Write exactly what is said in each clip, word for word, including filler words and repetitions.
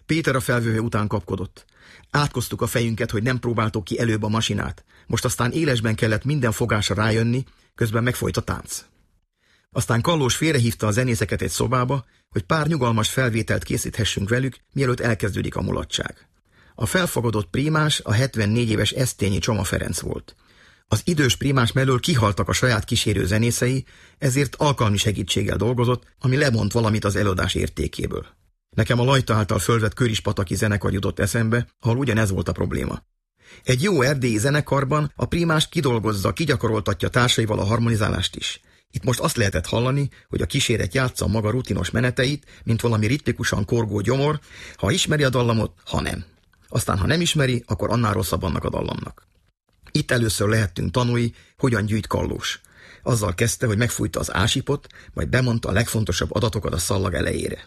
Péter a felvevő után kapkodott. Átkoztuk a fejünket, hogy nem próbáltuk ki előbb a masinát. Most aztán élesben kellett minden fogásra rájönni, közben megfolyt a tánc. Aztán Kallós félrehívta a zenészeket egy szobába, hogy pár nyugalmas felvételt készíthessünk velük, mielőtt elkezdődik a mulatság. A felfogadott prímás a hetvennégy éves Esztényi Csoma Ferenc volt. Az idős prímás mellől kihaltak a saját kísérő zenészei, ezért alkalmi segítséggel dolgozott, ami lemond valamit az előadás értékéből. Nekem a Lajta által fölvett Körispataki zenekar jutott eszembe, ahol ugyanez volt a probléma. Egy jó erdélyi zenekarban a prímást kidolgozza, kigyakoroltatja társaival a harmonizálást is. Itt most azt lehetett hallani, hogy a kíséret játsza maga rutinos meneteit, mint valami ritmikusan korgó gyomor, ha ismeri a dallamot, ha nem. Aztán, ha nem ismeri, akkor annál rosszabb annak a dallamnak. Itt először lehettünk tanúi, hogyan gyűjt Kallós. Azzal kezdte, hogy megfújta az ásipot, majd bemondta a legfontosabb adatokat a szallag elejére.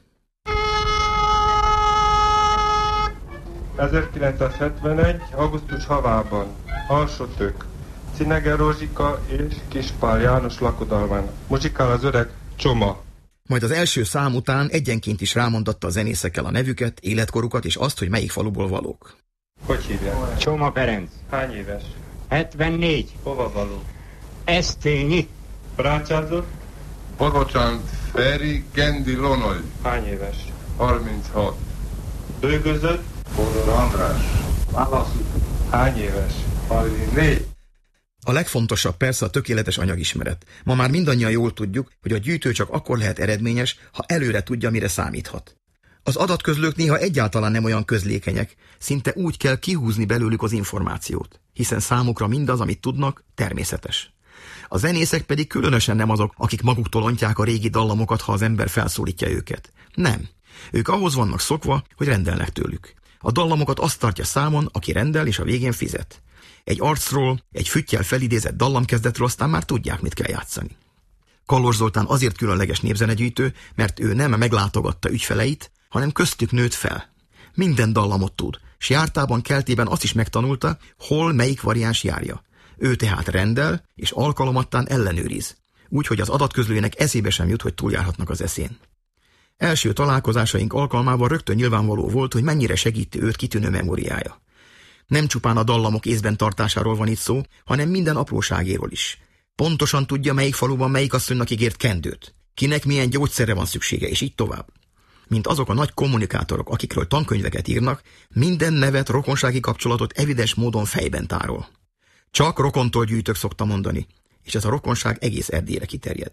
ezerkilencszázhetvenegy. augusztus havában Alsótök, Cinege Rózsika és Kispál János lakodalmán. Muzsikál az öreg Csoma. Majd az első szám után egyenként is rámondatta a zenészekkel a nevüket, életkorukat és azt, hogy melyik faluból valók. Hogy hívják? Csoma Ferenc. Hány éves? hetvennégy. Hova való? Esztényi. Brácsázott? Bogocsant Feri Gendi Lonoly. Hány éves? harminchat. Bőgözött? Fodor András. Válaszú. Hány éves? harmincnégy. A legfontosabb persze a tökéletes anyagismeret. Ma már mindannyian jól tudjuk, hogy a gyűjtő csak akkor lehet eredményes, ha előre tudja, mire számíthat. Az adatközlők néha egyáltalán nem olyan közlékenyek, szinte úgy kell kihúzni belőlük az információt, hiszen számukra mindaz, amit tudnak, természetes. A zenészek pedig különösen nem azok, akik maguktól ontják a régi dallamokat, ha az ember felszólítja őket. Nem. Ők ahhoz vannak szokva, hogy rendelnek tőlük. A dallamokat azt tartja számon, aki rendel, és a végén fizet. Egy arcról, egy füttyel felidézett dallamkezdetről aztán már tudják, mit kell játszani. Kallós Zoltán azért különleges népzenegyűjtő, mert ő nem meglátogatta ügyfeleit, hanem köztük nőtt fel. Minden dallamot tud, s jártában, keltében azt is megtanulta, hol melyik variáns járja. Ő tehát rendel, és alkalomattán ellenőriz, úgyhogy az adatközlőjének eszébe sem jut, hogy túljárhatnak az eszén. Első találkozásaink alkalmával rögtön nyilvánvaló volt, hogy mennyire segíti őt kitűnő memóriája. Nem csupán a dallamok észben tartásáról van itt szó, hanem minden apróságéről is. Pontosan tudja, melyik faluban melyik asszonynak ígért kendőt, kinek milyen gyógyszerre van szüksége, és így tovább. Mint azok a nagy kommunikátorok, akikről tankönyveket írnak, minden nevet, rokonsági kapcsolatot evidens módon fejben tárol. Csak rokontól gyűjtök, szokta mondani, és ez a rokonság egész Erdélyre kiterjed.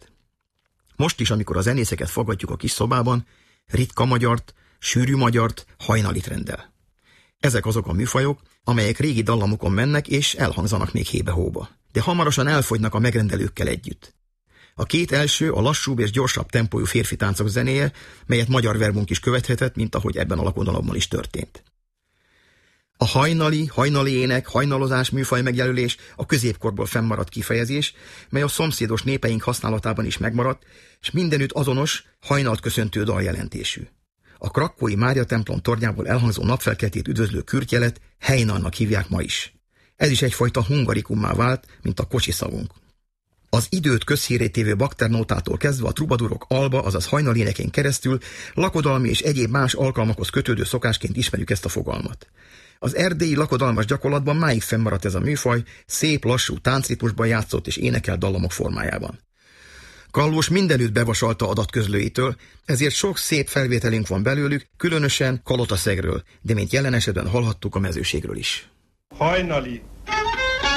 Most is, amikor a zenészeket fogadjuk a kis szobában, ritka magyart, sűrű magyart, hajnalit rendel. Ezek azok a műfajok, amelyek régi dallamokon mennek és elhangzanak még hébe-hóba, de hamarosan elfogynak a megrendelőkkel együtt. A két első a lassúbb és gyorsabb tempójú férfi táncok zenéje, melyet magyar verbunk is követhetett, mint ahogy ebben a lakodalomban is történt. A hajnali, hajnali ének, hajnalozás műfaj megjelölés a középkorból fennmaradt kifejezés, mely a szomszédos népeink használatában is megmaradt, és mindenütt azonos, hajnalt köszöntő daljelentésű. A krakkói Mária templom tornyából elhangzó napfelkeltét üdvözlő kürtjelet hejnalnak hívják ma is. Ez is egyfajta hungarikummá vált, mint a kocsiszavunk. Az időt közhírré tévő bakternótától kezdve a trubadurok alba, azaz hajnalénekén keresztül lakodalmi és egyéb más alkalmakhoz kötődő szokásként ismerjük ezt a fogalmat. Az erdélyi lakodalmas gyakorlatban máig fennmaradt ez a műfaj, szép, lassú táncritmusban játszott és énekelt dallamok formájában. Kallós mindenütt bevasalta adatközlőitől, ezért sok szép felvételünk van belőlük, különösen Kalotaszegről, de mint jelen esetben hallhattuk a mezőségről is. Hajnali